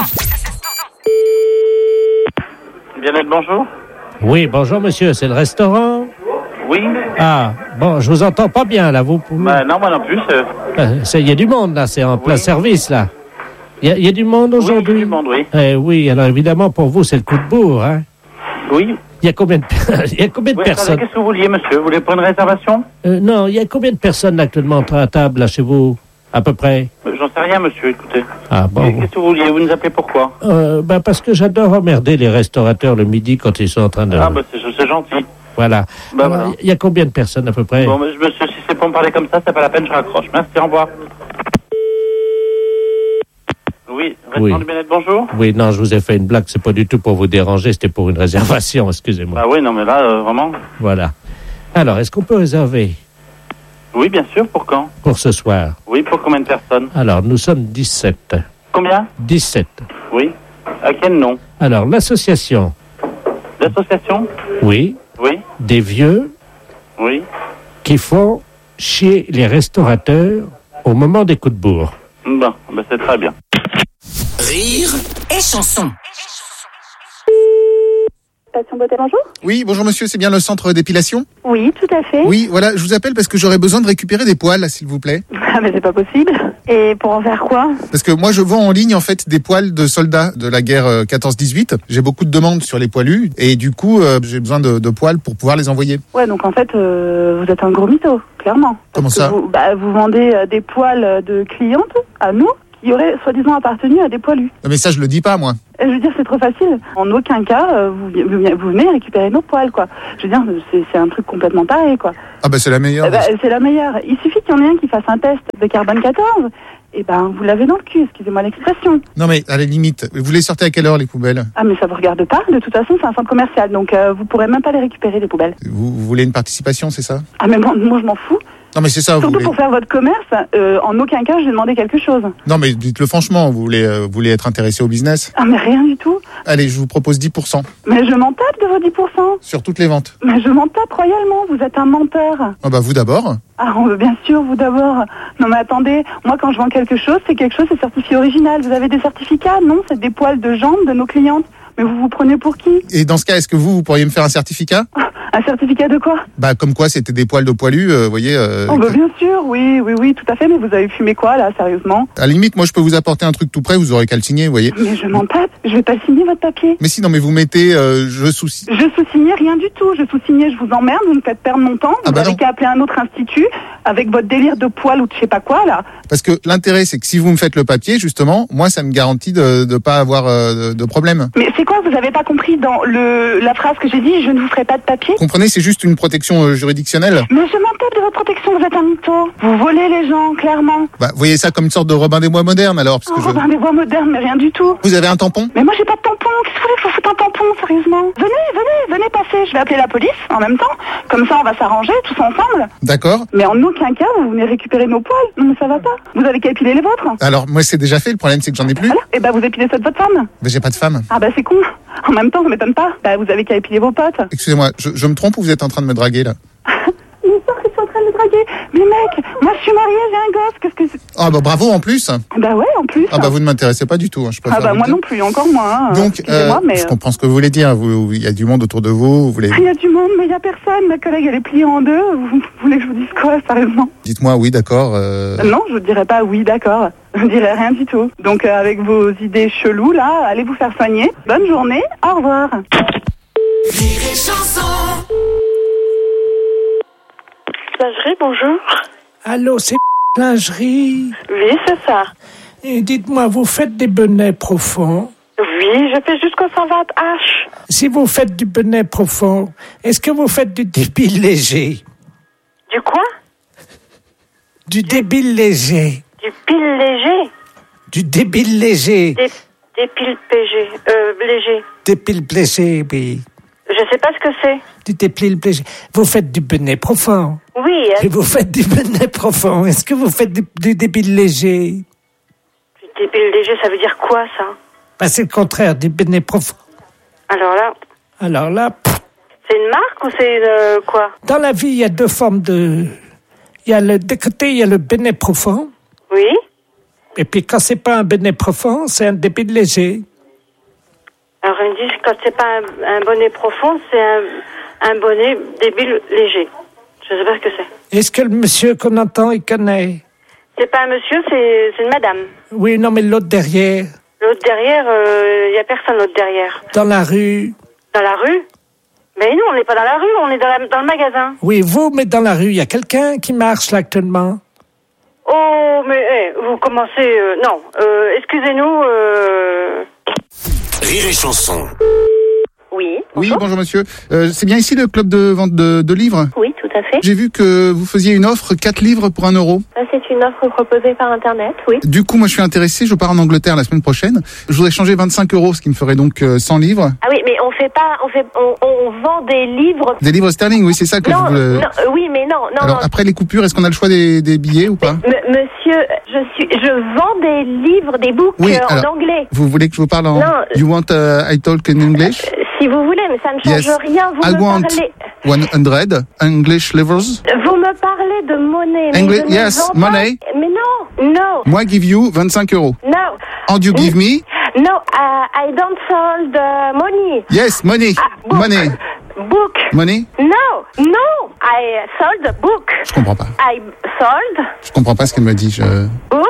Speaker 9: Bien-être, bonjour.
Speaker 6: Oui, bonjour monsieur, c'est le restaurant?
Speaker 9: Oui.
Speaker 6: Ah, bon, je vous entends pas bien là, vous pouvez...
Speaker 9: Bah, non, moi non plus. euh,
Speaker 6: Euh, ça, il y a du monde là, c'est en plein service là. Il y, a- il y a du monde
Speaker 9: Oui, il y a
Speaker 6: aujourd'hui?
Speaker 9: du monde, oui.
Speaker 6: Eh oui, alors évidemment pour vous c'est le coup de bourre, hein.
Speaker 9: Oui.
Speaker 6: Il y a combien de, il y a combien de
Speaker 9: Oui, attendez,
Speaker 6: personnes?
Speaker 9: qu'est-ce que vous vouliez, monsieur? Vous voulez prendre une réservation?
Speaker 6: Euh, non, il y a combien de personnes actuellement à table là chez vous, à peu près?
Speaker 9: Euh, J'en sais rien, monsieur, écoutez.
Speaker 6: Ah bon.
Speaker 9: Qu'est-ce que vous vouliez? Vous nous appelez pourquoi?
Speaker 6: Euh, ben parce que j'adore emmerder les restaurateurs le midi quand ils sont en train de...
Speaker 9: Ah, bah, c'est c'est gentil.
Speaker 6: Voilà.
Speaker 9: Bah,
Speaker 6: Alors,
Speaker 9: voilà.
Speaker 6: il y a combien de personnes à peu près?
Speaker 9: Bon, mais, monsieur, si c'est pour me parler comme ça, c'est pas la peine, je raccroche. Merci, au revoir. Oui, restaurant
Speaker 6: Oui.
Speaker 9: du Bien-être, bonjour.
Speaker 6: Oui, non, je vous ai fait une blague, c'est pas du tout pour vous déranger, c'était pour une réservation, excusez-moi.
Speaker 9: Bah oui, non, mais là, euh, vraiment.
Speaker 6: Voilà. Alors, est-ce qu'on peut réserver
Speaker 9: Oui, bien sûr, pour quand?
Speaker 6: pour ce soir?
Speaker 9: Oui, pour combien de personnes?
Speaker 6: Alors, nous sommes dix-sept.
Speaker 9: Combien?
Speaker 6: dix-sept.
Speaker 9: Oui. À quel nom?
Speaker 6: Alors, l'association,
Speaker 9: L'association?
Speaker 6: oui,
Speaker 9: Oui.
Speaker 6: des vieux
Speaker 9: Oui.
Speaker 6: qui font chier les restaurateurs au moment des coups de bourre.
Speaker 9: Bon, bah c'est très bien.
Speaker 3: Rire
Speaker 4: Et chanson.
Speaker 8: Passion Beauté, bonjour.
Speaker 10: Oui, bonjour monsieur, c'est bien le centre d'épilation?
Speaker 8: Oui, tout à fait.
Speaker 10: Oui, voilà, je vous appelle parce que j'aurais besoin de récupérer des poils, s'il vous plaît.
Speaker 8: Ah mais c'est pas possible. Et pour en faire quoi?
Speaker 10: Parce que moi, je vends en ligne, en fait, des poils de soldats de la guerre euh, quatorze dix-huit. J'ai beaucoup de demandes sur les poilus. Et du coup, euh, j'ai besoin de, de poils pour pouvoir les envoyer.
Speaker 8: Ouais, donc en fait, euh, vous êtes un gros mytho, clairement.
Speaker 10: Comment
Speaker 8: Parce
Speaker 10: ça?
Speaker 8: que vous, bah, vous vendez euh, des poils de clientes à nous qui auraient soi-disant appartenu à des poilus.
Speaker 10: Non, mais ça, je le dis pas, moi.
Speaker 8: Et je veux dire, c'est trop facile. En aucun cas, euh, vous, vous, vous venez récupérer nos poils, quoi. Je veux dire, c'est, c'est un truc complètement taré, quoi.
Speaker 10: Ah bah c'est la meilleure.
Speaker 8: Eh ben, c'est la meilleure. Il suffit qu'il y en ait un qui fasse un test de carbone quatorze. Et ben, vous l'avez dans le cul, excusez-moi l'expression.
Speaker 10: Non mais à la limite, vous les sortez à quelle heure les poubelles?
Speaker 8: Ah mais ça vous regarde pas. De toute façon, c'est un centre commercial, donc euh, vous pourrez même pas les récupérer, les poubelles.
Speaker 10: Vous, vous voulez une participation, c'est ça?
Speaker 8: Ah mais moi, moi je m'en fous.
Speaker 10: Non mais c'est ça.
Speaker 8: Surtout
Speaker 10: vous voulez...
Speaker 8: pour faire votre commerce, euh, en aucun cas je vais demander quelque chose.
Speaker 10: Non mais dites-le franchement, vous voulez, euh, vous voulez être intéressé au business?
Speaker 8: Ah mais rien du tout.
Speaker 10: Allez, je vous propose dix pour cent.
Speaker 8: Mais je m'en tape de vos dix pour cent.
Speaker 10: Sur toutes les ventes.
Speaker 8: Mais je m'en tape royalement, vous êtes un menteur.
Speaker 10: Ah bah vous d'abord.
Speaker 8: Ah bien sûr, vous d'abord. Non mais attendez, moi quand je vends quelque chose, c'est quelque chose, c'est certifié original. Vous avez des certificats? Non, c'est des poils de jambes de nos clientes. Mais vous vous prenez pour qui?
Speaker 10: Et dans ce cas, est-ce que vous, vous pourriez me faire un certificat?
Speaker 8: Un certificat de quoi?
Speaker 10: Bah comme quoi c'était des poils de poilus, euh, vous voyez. Euh,
Speaker 8: oh bah bien sûr, oui, oui, oui, tout à fait. Mais vous avez fumé quoi là, sérieusement?
Speaker 10: À la limite, moi je peux vous apporter un truc tout prêt, vous aurez qu'à le signer, vous voyez.
Speaker 8: Mais je m'en tape, je vais pas signer votre papier.
Speaker 10: Mais si, non mais vous mettez euh, je sous.
Speaker 8: Je sous-signais rien du tout. Je sous-signais, je vous emmerde, vous me faites perdre mon temps. Vous
Speaker 10: Ah bah
Speaker 8: avez
Speaker 10: non.
Speaker 8: qu'à appeler un autre institut avec votre délire de poils ou de je sais pas quoi là.
Speaker 10: Parce que l'intérêt, c'est que si vous me faites le papier, justement, moi ça me garantit de de pas avoir euh, de, de problème.
Speaker 8: Mais c'est quoi, vous avez pas compris dans le la phrase que j'ai dit, je ne vous ferai pas de papier?
Speaker 10: Vous comprenez, c'est juste une protection euh, juridictionnelle.
Speaker 8: Mais je m'en tape de votre protection, vous êtes un mytho. Vous volez les gens, clairement.
Speaker 10: Bah, vous voyez ça comme une sorte de Robin des Bois moderne alors, parce
Speaker 8: Oh,
Speaker 10: que je...
Speaker 8: Robin des Bois modernes, mais rien du tout.
Speaker 10: Vous avez un tampon?
Speaker 8: Mais moi j'ai pas de tampon, qu'est-ce que vous voulez que je vous foute un tampon, sérieusement? Venez, venez, venez passer, je vais appeler la police en même temps. Comme ça on va s'arranger tous ensemble.
Speaker 10: D'accord.
Speaker 8: Mais en aucun cas vous venez récupérer nos poils. Non mais ça va pas. Vous avez qu'à épiler les vôtres.
Speaker 10: Alors moi c'est déjà fait, le problème c'est que j'en ai plus.
Speaker 8: Voilà. Et bah vous épilez ceux de votre femme.
Speaker 10: Mais j'ai pas de femme.
Speaker 8: Ah bah c'est con. En même temps ça m'étonne pas. Bah vous avez qu'à épiler vos potes.
Speaker 10: Excusez-moi, je, je me trompe ou vous êtes en train de me draguer là?
Speaker 8: Il me sort que je suis en train de le draguer. Mais mec, moi je suis mariée, j'ai un gosse, qu'est-ce que c'est?
Speaker 10: Ah bah bravo en plus.
Speaker 8: Bah ouais, en plus.
Speaker 10: Ah bah vous ne m'intéressez pas du tout, hein, je préfère
Speaker 8: Ah bah
Speaker 10: vous
Speaker 8: moi
Speaker 10: le dire.
Speaker 8: non plus, encore moins. Hein.
Speaker 10: Donc,
Speaker 8: Excusez-moi,
Speaker 10: euh,
Speaker 8: mais...
Speaker 10: je comprends ce que vous voulez dire. Vous, il y a du monde autour de vous. Vous voulez.
Speaker 8: Il y a du monde, mais il y a personne. Ma collègue, elle est pliée en deux. Vous, vous voulez que je vous dise quoi, sérieusement?
Speaker 10: Dites-moi oui, d'accord. Euh...
Speaker 8: Non, je ne dirais pas oui, d'accord. Je ne dirais rien du tout. Donc, euh, avec vos idées cheloues, là, allez vous faire soigner. Bonne journée, au revoir.
Speaker 2: Lingerie, bonjour.
Speaker 6: Allô, c'est lingerie.
Speaker 2: Oui, c'est ça.
Speaker 6: Et dites-moi, vous faites des bonnets profonds?
Speaker 2: Oui, je fais jusqu'au cent vingt H.
Speaker 6: Si vous faites du bonnet profond, est-ce que vous faites du débile léger?
Speaker 2: Du quoi?
Speaker 6: Du débile léger.
Speaker 2: Du pile léger?
Speaker 6: Du débile léger.
Speaker 2: Des, des piles P G, euh, léger.
Speaker 6: Débile léger, oui.
Speaker 2: Je sais pas ce que c'est.
Speaker 6: Du débile léger. Vous faites du bonnet profond.
Speaker 2: Oui,
Speaker 6: Et vous faites du bonnet profond. Est-ce que vous faites du, du débile léger?
Speaker 2: du débile léger, ça veut dire quoi, ça?
Speaker 6: Bah, c'est le contraire du bonnet profond.
Speaker 2: Alors là,
Speaker 6: Alors là, pff,
Speaker 2: c'est une marque ou c'est euh, quoi?
Speaker 6: dans la vie, il y a deux formes de... Il y a le, de côté, il y a le bonnet profond.
Speaker 2: Oui.
Speaker 6: Et puis quand c'est pas un bonnet profond, c'est un débile léger.
Speaker 2: Alors ils me disent quand c'est pas un, un bonnet profond, c'est un, un bonnet débile léger. Je sais pas ce que c'est.
Speaker 6: Est-ce que le monsieur qu'on entend, il connaît?
Speaker 2: C'est pas un monsieur, c'est, c'est une madame.
Speaker 6: Oui, non, mais l'autre derrière,
Speaker 2: L'autre derrière, il euh, y a personne l'autre derrière.
Speaker 6: dans la rue.
Speaker 2: Dans la rue? Mais nous, on n'est pas dans la rue, on est dans, la, dans le magasin.
Speaker 6: Oui, vous, mais dans la rue, il y a quelqu'un qui marche là actuellement.
Speaker 2: Oh, mais eh, vous commencez... euh, non, euh, excusez-nous... Euh...
Speaker 3: Rire et chanson.
Speaker 2: Oui.
Speaker 10: Oui, bonjour monsieur. Euh, c'est bien ici le club de vente de, de livres?
Speaker 11: Oui, tout à fait.
Speaker 10: J'ai vu que vous faisiez une offre quatre livres pour un euro.
Speaker 11: Ça, c'est une offre proposée par Internet, oui.
Speaker 10: Du coup, moi je suis intéressé, je pars en Angleterre la semaine prochaine. Je voudrais changer vingt-cinq euros, ce qui me ferait donc euh, cent livres.
Speaker 11: Ah oui, mais on fait pas, on fait, on, on vend des livres.
Speaker 10: Des livres sterling, oui, c'est ça que
Speaker 11: non,
Speaker 10: vous voulez.
Speaker 11: non, euh, oui, mais non, non,
Speaker 10: Alors
Speaker 11: non.
Speaker 10: après les coupures, est-ce qu'on a le choix des, des billets ou pas?
Speaker 11: M- monsieur, je suis, je vends des livres, des books
Speaker 10: Oui,
Speaker 11: euh, en
Speaker 10: alors,
Speaker 11: anglais.
Speaker 10: Vous voulez que je vous parle en...
Speaker 11: Non.
Speaker 10: You want uh, I talk in English?
Speaker 11: Euh, si vous voulez, mais ça ne change
Speaker 10: Yes.
Speaker 11: rien. Vous
Speaker 10: I
Speaker 11: me
Speaker 10: want
Speaker 11: parlez,
Speaker 10: one hundred English livres.
Speaker 11: vous me parlez de monnaie. Mais
Speaker 10: Engli-
Speaker 11: je ne
Speaker 10: yes,
Speaker 11: vends pas-
Speaker 10: money.
Speaker 11: Mais non, no,
Speaker 10: Moi give you vingt-cinq euros.
Speaker 11: no.
Speaker 10: And you give me?
Speaker 11: No, uh, I don't sold uh, money.
Speaker 10: Yes, money.
Speaker 11: Ah, book.
Speaker 10: Money.
Speaker 11: Book.
Speaker 10: Money?
Speaker 11: No, no, I sold a book.
Speaker 10: Je comprends pas.
Speaker 11: I sold
Speaker 10: Je comprends pas ce qu'elle me dit. Je...
Speaker 11: book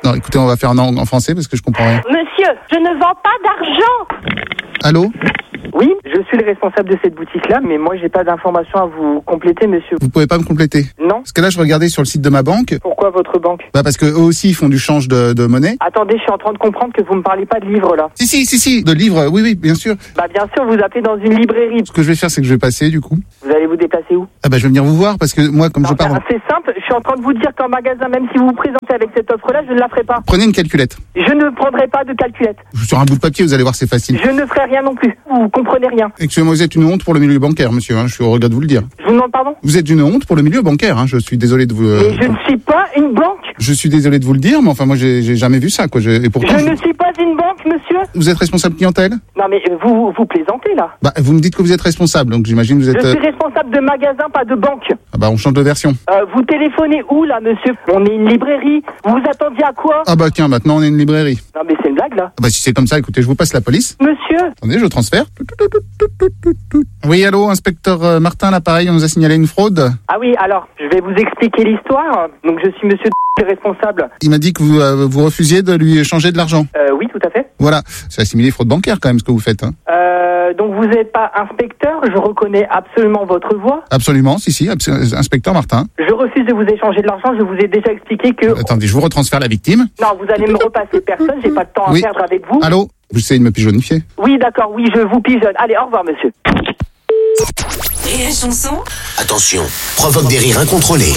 Speaker 10: Non, écoutez, on va faire en, en français parce que je comprends rien.
Speaker 11: Monsieur, je ne vends pas d'argent.
Speaker 10: Allô?
Speaker 12: Oui, je suis le responsable de cette boutique-là, mais moi, j'ai pas d'informations à vous compléter, monsieur.
Speaker 10: Vous pouvez pas me compléter?
Speaker 12: Non.
Speaker 10: Parce que là, je regardais sur le site de ma banque.
Speaker 12: Pourquoi votre banque?
Speaker 10: Bah, parce que eux aussi, ils font du change de, de monnaie.
Speaker 12: Attendez, je suis en train de comprendre que vous me parlez pas de livres, là.
Speaker 10: Si, si, si, si, de livres, oui, oui, bien sûr.
Speaker 12: Bah, bien sûr, vous appelez dans une librairie.
Speaker 10: Ce que je vais faire, c'est que je vais passer, du coup.
Speaker 12: Vous allez vous déplacer où?
Speaker 10: Ah bah, je vais venir vous voir, parce que moi, comme
Speaker 12: non,
Speaker 10: je pars...
Speaker 12: Bah, c'est simple, je suis en train de vous dire qu'en magasin, même si vous vous présentez avec cette offre-là, je ne la ferai pas.
Speaker 10: Prenez une calculette.
Speaker 12: Je ne prendrai pas de calculette.
Speaker 10: Sur un bout de papier, vous allez voir, c'est facile.
Speaker 12: Je ne ferai rien non plus. Vous comprenez rien.
Speaker 10: Excusez-moi, vous êtes une honte pour le milieu bancaire, monsieur, hein, je suis au regret de vous le dire.
Speaker 12: Je vous demande pardon?
Speaker 10: Vous êtes une honte pour le milieu bancaire, hein, je suis désolé de vous... Euh...
Speaker 12: Mais je ne suis pas une banque.
Speaker 10: Je suis désolé de vous le dire, mais enfin, moi, j'ai, j'ai jamais vu ça, quoi. J'ai... Et pourtant,
Speaker 12: je,
Speaker 10: je
Speaker 12: ne suis pas une banque, monsieur.
Speaker 10: Vous êtes responsable clientèle?
Speaker 12: Non, mais vous, vous plaisantez, là.
Speaker 10: Bah, vous me dites que vous êtes responsable, donc j'imagine que vous êtes...
Speaker 12: Je suis responsable de magasin, pas de banque.
Speaker 10: Ah bah, on change de version.
Speaker 12: Euh, vous téléphonez où, là, monsieur? On est une librairie. Vous vous attendiez à quoi?
Speaker 10: Ah bah, tiens, maintenant, on est une librairie.
Speaker 12: Non, mais c'est une blague, là.
Speaker 10: Ah bah, si c'est comme ça, écoutez, je vous passe la police.
Speaker 12: Monsieur.
Speaker 10: Attendez, je transfère. Oui, allô, inspecteur euh, Martin, l'appareil, on nous a signalé une fraude.
Speaker 12: Ah oui, alors, je vais vous expliquer l'histoire. Donc, je suis monsieur le responsable.
Speaker 10: Il m'a dit que vous, euh, vous refusiez de lui échanger de l'argent.
Speaker 12: Euh, oui, tout à fait.
Speaker 10: Voilà, c'est assimilé fraude bancaire quand même ce que vous faites. Hein.
Speaker 12: Euh, donc vous n'êtes pas inspecteur, je reconnais absolument votre voix.
Speaker 10: Absolument, si, si, abs- inspecteur Martin.
Speaker 12: Je refuse de vous échanger de l'argent, je vous ai déjà expliqué que...
Speaker 10: Euh, attendez, je vous retransfère la victime.
Speaker 12: Non, vous allez me repasser personne, j'ai pas de temps
Speaker 10: oui.
Speaker 12: à perdre avec vous.
Speaker 10: Allô? Vous essayez de me pigeonnifier?
Speaker 12: Oui, d'accord, oui, je vous pigeonne. Allez, au revoir, monsieur.
Speaker 4: Et la chanson?
Speaker 3: Attention, provoque des rires incontrôlés.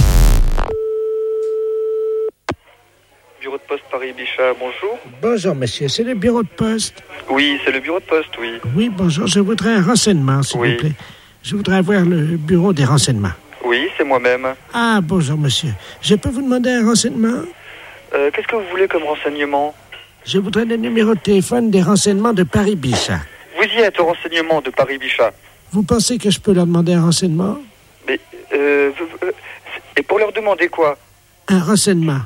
Speaker 13: Bureau de poste Paris-Bichat, bonjour.
Speaker 6: Bonjour, monsieur, c'est le bureau de poste.
Speaker 13: Oui, c'est le bureau de poste, oui.
Speaker 6: Oui, bonjour, je voudrais un renseignement, s'il
Speaker 13: oui.
Speaker 6: vous plaît. Je voudrais avoir le bureau des renseignements.
Speaker 13: Oui, c'est moi-même.
Speaker 6: Ah, bonjour, monsieur. Je peux vous demander un renseignement?
Speaker 13: Euh, qu'est-ce que vous voulez comme renseignement?
Speaker 6: Je voudrais le numéro de téléphone des renseignements de Paris-Bichat.
Speaker 13: Vous y êtes au renseignement de Paris-Bichat.
Speaker 6: Vous pensez que je peux leur demander un renseignement?
Speaker 13: Mais, euh, euh, et pour leur demander quoi?
Speaker 6: Un renseignement.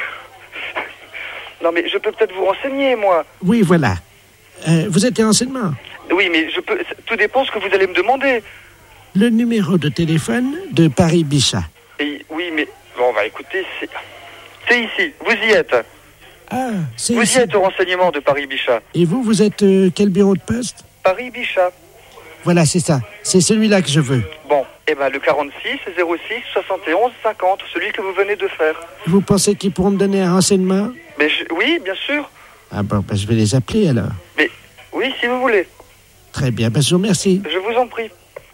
Speaker 13: Non, mais je peux peut-être vous renseigner, moi.
Speaker 6: Oui, voilà. Euh, vous êtes des renseignements?
Speaker 13: Oui, mais je peux... Tout dépend ce que vous allez me demander.
Speaker 6: Le numéro de téléphone de Paris-Bichat.
Speaker 13: Et, oui, mais... Bon, bah écoutez, c'est... C'est ici, vous y êtes.
Speaker 6: Ah, c'est
Speaker 13: Vous
Speaker 6: ici.
Speaker 13: y êtes au renseignement de Paris-Bichat.
Speaker 6: Et vous, vous êtes euh, quel bureau de poste?
Speaker 13: Paris-Bichat.
Speaker 6: Voilà, c'est ça. C'est celui-là que je veux.
Speaker 13: Bon, eh ben le quarante-six zéro six soixante et onze cinquante, celui que vous venez de faire.
Speaker 6: Vous pensez qu'ils pourront me donner un renseignement?
Speaker 13: Mais je... oui, bien sûr.
Speaker 6: Ah bon, ben, je vais les appeler alors.
Speaker 13: Mais oui, si vous voulez.
Speaker 6: Très bien, ben, je vous remercie.
Speaker 13: Je vous en prie.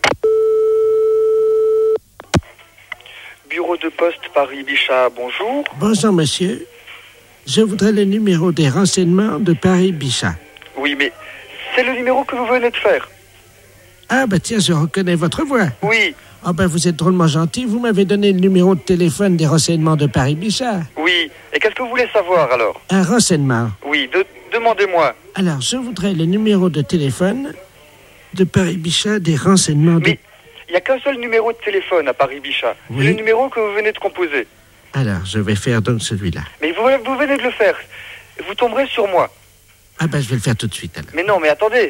Speaker 13: Bureau de poste Paris-Bichat, bonjour.
Speaker 6: Bonjour, monsieur. Je voudrais le numéro des renseignements de Paris-Bichat.
Speaker 13: Oui, mais c'est le numéro que vous venez de faire.
Speaker 6: Ah, ben tiens, je reconnais votre voix.
Speaker 13: Oui.
Speaker 6: Ah, ben vous êtes drôlement gentil. Vous m'avez donné le numéro de téléphone des renseignements de Paris-Bichat.
Speaker 13: Oui. Et qu'est-ce que vous voulez savoir, alors?
Speaker 6: Un renseignement.
Speaker 13: Oui, de- demandez-moi.
Speaker 6: Alors, je voudrais le numéro de téléphone de Paris-Bichat des renseignements de...
Speaker 13: Mais il n'y a qu'un seul numéro de téléphone à Paris-Bichat.
Speaker 6: Oui.
Speaker 13: C'est le numéro que vous venez de composer.
Speaker 6: Alors, je vais faire donc celui-là.
Speaker 13: Mais vous, vous venez de le faire. Vous tomberez sur moi.
Speaker 6: Ah, ben je vais le faire tout de suite, alors.
Speaker 13: Mais non, mais attendez.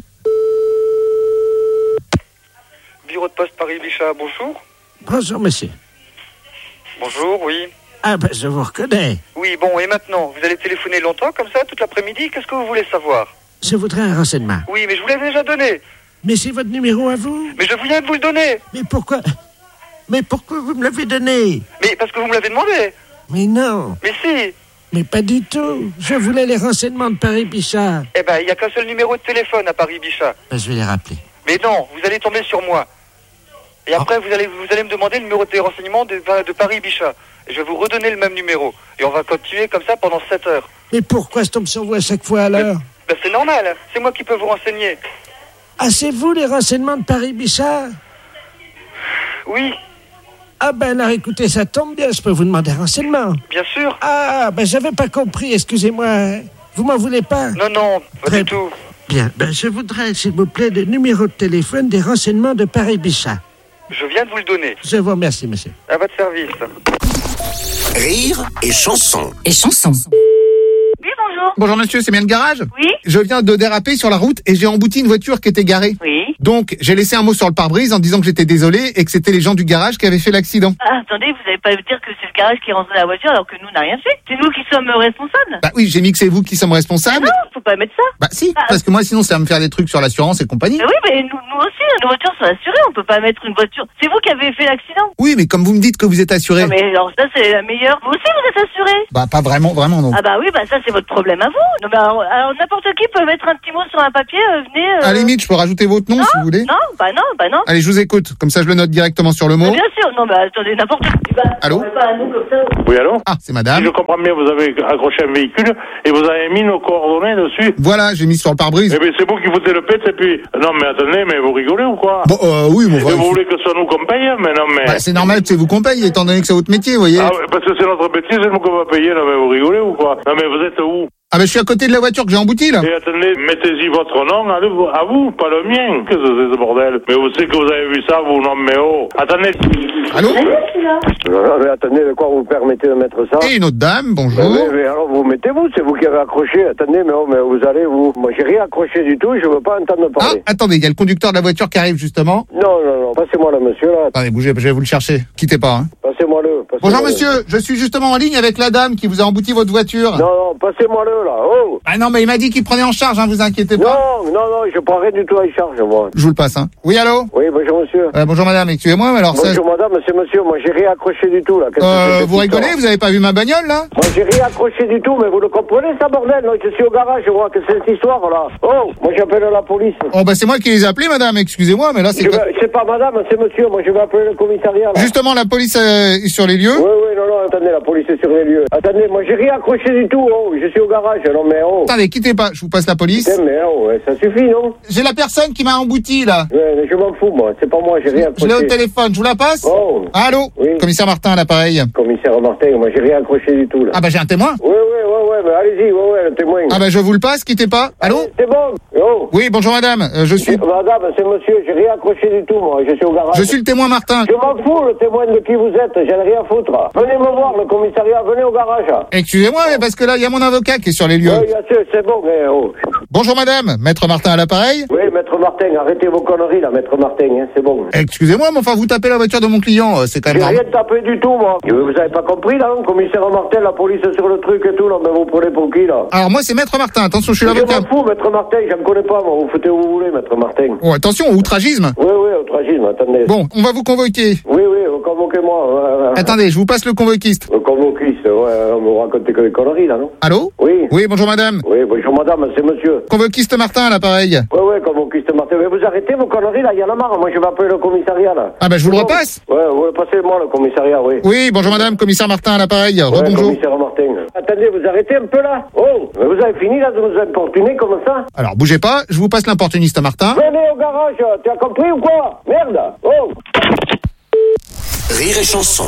Speaker 13: Bureau de poste Paris-Bichat, bonjour.
Speaker 6: Bonjour, monsieur.
Speaker 13: Bonjour, oui.
Speaker 6: Ah, ben je vous reconnais.
Speaker 13: Oui, bon, et maintenant, vous allez téléphoner longtemps, comme ça, toute l'après-midi? Qu'est-ce que vous voulez savoir?
Speaker 6: Je voudrais un renseignement.
Speaker 13: Oui, mais je vous l'ai déjà donné.
Speaker 6: Mais c'est votre numéro à vous?
Speaker 13: Mais je viens de vous le donner.
Speaker 6: Mais pourquoi... Mais pourquoi vous me l'avez donné?
Speaker 13: Mais parce que vous me l'avez demandé.
Speaker 6: Mais non.
Speaker 13: Mais si.
Speaker 6: Mais pas du tout. Je voulais les renseignements de Paris-Bichat.
Speaker 13: Eh ben, il n'y a qu'un seul numéro de téléphone à Paris-Bichat.
Speaker 6: Ben, je vais les rappeler.
Speaker 13: Mais non, vous allez tomber sur moi. Et après, vous allez vous allez me demander le numéro de renseignement de, de Paris-Bichat. Et je vais vous redonner le même numéro. Et on va continuer comme ça pendant sept heures.
Speaker 6: Mais pourquoi je tombe sur vous à chaque fois, alors?
Speaker 13: Ben, c'est normal. C'est moi qui peux vous renseigner.
Speaker 6: Ah, c'est vous, les renseignements de Paris-Bichat?
Speaker 13: Oui.
Speaker 6: Ah ben alors, écoutez, ça tombe bien, je peux vous demander un renseignement.
Speaker 13: Bien sûr.
Speaker 6: Ah, ben j'avais pas compris, excusez-moi. Vous m'en voulez pas?
Speaker 13: Non, non, pas
Speaker 6: Très
Speaker 13: du tout.
Speaker 6: Bien, ben je voudrais, s'il vous plaît, le numéro de téléphone des renseignements de Paris-Bichat.
Speaker 13: Je viens de vous le donner.
Speaker 6: Je vous remercie, monsieur.
Speaker 13: À votre service.
Speaker 3: Rire et chanson.
Speaker 4: Et chanson.
Speaker 2: Oui, bonjour.
Speaker 1: Bonjour monsieur, c'est bien le garage?
Speaker 2: Oui.
Speaker 1: Je viens de déraper sur la route et j'ai embouti une voiture qui était garée.
Speaker 2: Oui.
Speaker 1: Donc, j'ai laissé un mot sur le pare-brise en disant que j'étais désolé et que c'était les gens du garage qui avaient fait l'accident.
Speaker 2: Ah, attendez, vous n'allez pas me dire que c'est le
Speaker 14: garage qui est rentré dans la voiture alors que nous, on n'a rien fait. C'est nous qui sommes responsables.
Speaker 1: Bah oui, j'ai mis que c'est vous qui sommes responsables.
Speaker 14: Ah non, faut pas mettre ça.
Speaker 1: Bah si,
Speaker 14: Ah.
Speaker 1: parce que moi sinon ça va me faire des trucs sur l'assurance et compagnie.
Speaker 14: Mais oui, mais nous, nous aussi, nos voitures sont assurées. On peut pas mettre une voiture. C'est vous qui avez fait l'accident.
Speaker 1: Oui, mais comme vous me dites que vous êtes assuré.
Speaker 14: Non, mais alors ça, c'est la meilleure. Vous aussi, vous êtes assuré.
Speaker 1: Bah pas vraiment, vraiment non.
Speaker 14: Ah bah oui, bah ça, c'est votre problème à vous. Non, bah alors, alors, n'importe qui peut mettre un petit mot sur un papier. Euh, venez. Euh...
Speaker 1: À la limite, je peux rajouter votre nom
Speaker 14: non,
Speaker 1: si vous voulez.
Speaker 14: Non, bah non, bah non.
Speaker 1: Allez, je vous écoute. Comme ça, je le note directement sur le mot.
Speaker 14: Mais bien sûr. Non, bah attendez, n'importe qui. Bah,
Speaker 1: allô.
Speaker 14: Pas un nom comme ça.
Speaker 15: Oui, allô.
Speaker 1: Ah, c'est madame.
Speaker 15: Si je comprends bien, vous avez accroché un véhicule et vous avez mis nos coordonnées dessus.
Speaker 1: Voilà, j'ai mis sur le pare-brise.
Speaker 15: Eh bien, c'est vous qui foutez le pet et puis... Non, mais attendez, mais vous rigolez ou quoi?
Speaker 1: Bon, euh, oui, mon frère.
Speaker 15: Et vous voulez que ce soit nous qu'on paye? Mais non, mais...
Speaker 1: Bah, c'est normal que c'est vous qu'on paye, étant donné que c'est votre métier, vous voyez.
Speaker 15: Ah, ouais, parce que c'est notre bêtise, c'est nous qu'on va payer. Non, mais vous rigolez ou quoi? Non, mais vous êtes où?
Speaker 1: Ah ben je suis à côté de la voiture que j'ai emboutie là.
Speaker 15: Et attendez, mettez-y votre nom à vous, à vous, pas le mien. Qu'est-ce que c'est ce bordel? Mais vous savez que vous avez vu ça, vous, non mais oh. Attendez.
Speaker 1: Allô?
Speaker 7: Non, mais attendez, de quoi vous permettez de mettre ça?
Speaker 1: Et une autre dame, bonjour.
Speaker 7: Mais, mais, mais alors vous mettez-vous, c'est vous qui avez accroché. Attendez, mais, oh, mais vous allez, vous... Moi j'ai rien accroché du tout, je veux pas entendre parler.
Speaker 1: Ah, attendez, il y a le conducteur de la voiture qui arrive justement.
Speaker 7: Non, non, non, passez-moi le monsieur là.
Speaker 1: Attendez, bougez, je vais vous le chercher. Quittez pas, hein.
Speaker 7: Passez-moi le. Passez
Speaker 1: Bonjour monsieur, je suis justement en ligne avec la dame qui vous a embouti votre voiture.
Speaker 7: Non, non, passez-moi le là, oh.
Speaker 1: Ah non, mais il m'a dit qu'il prenait en charge, hein, vous inquiétez pas.
Speaker 7: Non, non, non, je prends rien du tout à charge, moi.
Speaker 1: Je vous le passe, hein. Oui, allô?
Speaker 7: Oui, bonjour monsieur.
Speaker 1: Euh, bonjour madame, excusez-moi, mais alors ça...
Speaker 7: Bonjour madame, c'est monsieur, moi j'ai rien accroché du tout là. Qu'est-ce que
Speaker 1: Euh,
Speaker 7: c'est
Speaker 1: vous rigolez, vous avez pas vu ma bagnole là?
Speaker 7: Moi j'ai rien accroché du tout, mais vous le comprenez ça bordel? Non, je suis au garage, je vois que c'est cette histoire là. Oh, moi j'appelle la police.
Speaker 1: Oh bah c'est moi qui les ai appelés madame, excusez-moi, mais là c'est...
Speaker 7: Je vais- C'est pas madame, c'est monsieur, moi je vais appeler le commissariat là.
Speaker 1: Justement, la police euh, est sur les lieux.
Speaker 7: Oui, oui, non, non, attendez, la police est sur les lieux. Attendez, moi j'ai rien accroché du tout, oh, je suis au garage, non mais oh.
Speaker 1: Attendez, quittez pas, je vous passe la police.
Speaker 7: Putain, mais oh, ouais, ça suffit, non?
Speaker 1: J'ai la personne qui m'a embouti là.
Speaker 7: Ouais, mais je m'en fous, moi, c'est pas moi, j'ai rien
Speaker 1: Je
Speaker 7: accroché.
Speaker 1: l'ai au téléphone, je vous la passe?
Speaker 7: Oh.
Speaker 1: Allô?
Speaker 7: Oui.
Speaker 1: Commissaire Martin à l'appareil.
Speaker 7: Commissaire Martin, moi j'ai rien accroché du tout là.
Speaker 1: Ah bah j'ai un témoin.
Speaker 7: Oui, oui, oui, oui, mais allez-y, oui, oui, le témoin.
Speaker 1: Ah bah je vous le passe, quittez pas. Allô?
Speaker 7: Allez, c'est bon. Oh.
Speaker 1: Oui, bonjour madame, euh, je suis...
Speaker 7: Madame, c'est monsieur, j'ai rien accroché du tout, moi, je suis au garage.
Speaker 1: Je suis le témoin Martin.
Speaker 7: Je m'en fous, le témoin de qui vous êtes, j'en ai rien à foutre. Venez me voir, le commissariat, venez au garage.
Speaker 1: Excusez-moi, mais parce que là, il y a mon avocat qui est sur les lieux.
Speaker 7: Oui, c'est, c'est bon, mais oh.
Speaker 1: Bonjour madame, maître Martin à l'appareil.
Speaker 7: Oui, maître Martin, arrêtez vos conneries, là, maître Martin, hein, c'est bon.
Speaker 1: Excusez-moi, mais enfin, vous tapez la voiture de mon client, euh, c'est quand même
Speaker 7: J'ai
Speaker 1: normal.
Speaker 7: rien tapé du tout, moi. Vous avez pas compris, là, hein, commissaire Martin, la police sur le truc et tout, là, mais vous prenez pour qui, là?
Speaker 1: Alors moi, c'est maître Martin, attention, je suis l'avocat.
Speaker 7: Je m'en fous, maître Martin, je me connais pas, moi, vous foutez où vous voulez, maître Martin.
Speaker 1: Oh, attention, outragisme.
Speaker 7: Oui, oui, outragisme, attendez.
Speaker 1: Bon, on va vous convoquer.
Speaker 7: Oui, oui, convoquez-moi. Ouais, ouais.
Speaker 1: Attendez, je vous passe le convoquiste.
Speaker 7: Le convoquiste, ouais, on me racontez que des conneries, là, non?
Speaker 1: Allô?
Speaker 7: Oui.
Speaker 1: Oui, bonjour madame.
Speaker 7: Oui, bonjour madame, c'est monsieur.
Speaker 1: Convoquiste Martin à l'appareil.
Speaker 7: Oui, oui, convoquiste Martin. Mais vous arrêtez vos conneries, là, il y en a marre. Moi, je vais appeler le commissariat, là.
Speaker 1: Ah bah je vous le repasse.
Speaker 7: Ouais, vous le passez-moi, le commissariat, oui.
Speaker 1: Oui, bonjour madame, commissaire Martin à l'appareil.
Speaker 7: Ouais,
Speaker 1: Rebonjour.
Speaker 7: commissaire Martin. Attendez, vous arrêtez un peu, là. Oh, mais vous avez fini, là, de nous importuner comme ça?
Speaker 1: Alors, bougez pas, je vous passe l'importuniste Martin.
Speaker 7: Venez au garage, tu as compris ou quoi? Merde. Oh.
Speaker 3: Rire et chanson.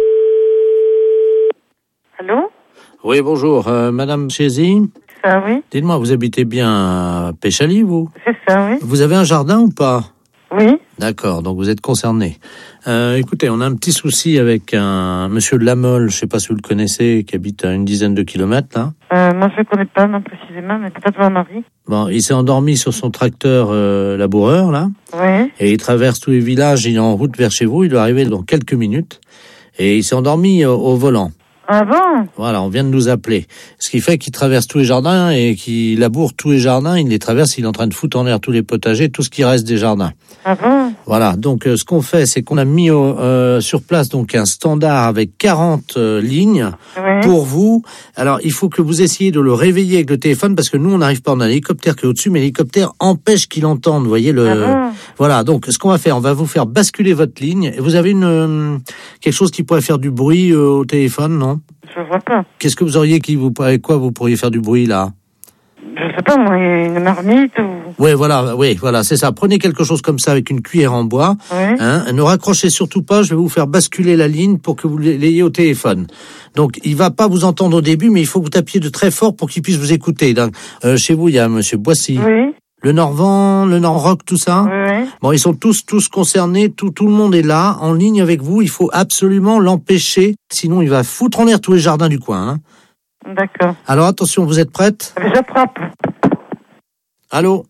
Speaker 14: Allô?
Speaker 6: Oui, bonjour, euh, Madame Chézy.
Speaker 14: Ah oui?
Speaker 6: Dites-moi, vous habitez bien à Péchaly, vous?
Speaker 14: C'est ça, oui.
Speaker 6: Vous avez un jardin ou pas?
Speaker 14: Oui.
Speaker 6: D'accord, donc vous êtes concerné. Euh, écoutez, on a un petit souci avec un monsieur de Lamolle, je sais pas si vous le connaissez, qui habite à une dizaine de kilomètres, là.
Speaker 14: Euh, moi, je ne connais pas, non, précisément, mais peut-être mon mari.
Speaker 6: Bon, il s'est endormi sur son tracteur euh, laboureur, là.
Speaker 14: Oui.
Speaker 6: Et il traverse tous les villages, il est en route vers chez vous, il doit arriver dans quelques minutes. Et il s'est endormi au, au volant.
Speaker 14: Ah bon?
Speaker 6: Voilà, on vient de nous appeler. Ce qui fait qu'il traverse tous les jardins et qu'il laboure tous les jardins, il les traverse, il est en train de foutre en l'air tous les potagers, tout ce qui reste des jardins.
Speaker 14: Ah bon?
Speaker 6: Voilà, donc euh, ce qu'on fait, c'est qu'on a mis au, euh, sur place donc un standard avec quarante euh, lignes
Speaker 14: Oui.
Speaker 6: pour vous. Alors, il faut que vous essayiez de le réveiller avec le téléphone parce que nous, on n'arrive pas, on a l'hélicoptère qui est au-dessus, mais l'hélicoptère empêche qu'il entende, vous voyez le...
Speaker 14: Ah bon?
Speaker 6: Voilà, donc ce qu'on va faire, on va vous faire basculer votre ligne. Et vous avez une euh, quelque chose qui pourrait faire du bruit euh, au téléphone, non?
Speaker 14: Je vois pas.
Speaker 6: Qu'est-ce que vous auriez qui vous avec quoi vous pourriez faire du bruit là?
Speaker 14: Je sais pas, moi, une marmite ou...
Speaker 6: Oui, voilà, oui, voilà, c'est ça. Prenez quelque chose comme ça avec une cuillère en bois.
Speaker 14: Oui.
Speaker 6: Hein, ne raccrochez surtout pas. Je vais vous faire basculer la ligne pour que vous l'ayez au téléphone. Donc, il va pas vous entendre au début, mais il faut que vous tapiez de très fort pour qu'il puisse vous écouter. Donc, euh, chez vous, il y a Monsieur Boissy.
Speaker 14: Oui.
Speaker 6: Le Norvent, le Nord-Rock, tout ça.
Speaker 14: Oui, oui.
Speaker 6: Bon, ils sont tous tous concernés, tout tout le monde est là, en ligne avec vous. Il faut absolument l'empêcher, sinon il va foutre en l'air tous les jardins du coin. Hein.
Speaker 14: D'accord.
Speaker 6: Alors attention, vous êtes prête?
Speaker 14: J'attrape.
Speaker 6: Allô?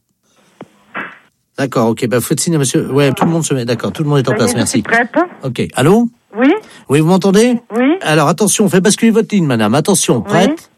Speaker 6: D'accord, ok, bah faites signe à monsieur. Ouais, tout le monde se met. D'accord, tout le monde est en place, merci.
Speaker 14: Prête?
Speaker 6: Ok, allô?
Speaker 16: Oui.
Speaker 6: Oui, vous m'entendez?
Speaker 16: Oui.
Speaker 6: Alors attention, on fait basculer votre ligne, madame. Attention, prête?
Speaker 16: Oui.